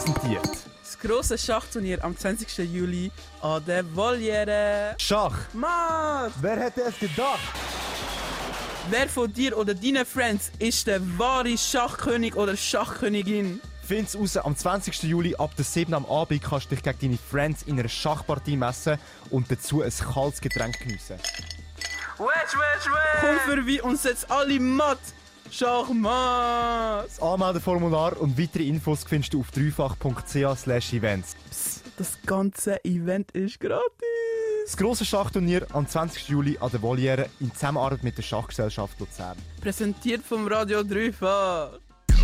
präsentiert. Das grosse Schachturnier am 20. Juli an der Voliere. Schach. Mann! Wer hätte es gedacht? Wer von dir oder deinen Friends ist der wahre Schachkönig oder Schachkönigin? Find's raus, am 20. Juli ab der 7 am Abend kannst du dich gegen deine Friends in einer Schachpartie messen und dazu ein kaltes Getränk geniessen. Komm vorbei und setz alle matt! Schachmatt! Das Anmeldeformular und weitere Infos findest du auf dreifach.ch/events. Psst, das ganze Event ist gratis! Das grosse Schachturnier am 20. Juli an der Voliere in Zusammenarbeit mit der Schachgesellschaft Luzern. Präsentiert vom Radio Dreifach.